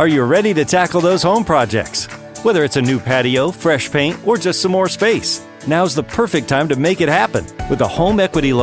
Are you ready to tackle those home projects? Whether it's a new patio, fresh paint, or just some more space, now's the perfect time to make it happen with a home equity loan